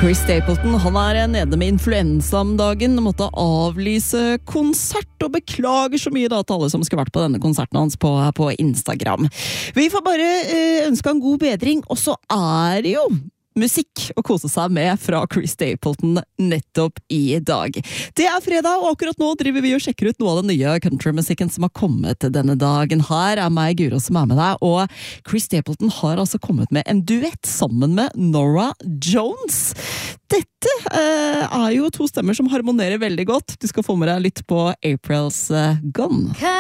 Chris Stapleton, han nede med influensa om dagen, måtte avlyse konsert og beklager så mye da til alle som skulle vært på denne konserten hans på Instagram. Vi får bare ønske en god bedring, og så det jo musikk å kose seg med fra Chris Stapleton nettopp i dag. Det fredag, og akkurat nå driver vi og sjekker ut noe av den nye countrymusikken som har kommet denne dagen. Her meg, Guro, som med deg, og Chris Stapleton har altså kommet med en duett sammen med Norah Jones. Dette jo to stemmer som harmonerer veldig godt. Du skal få med deg litt på April's Gone.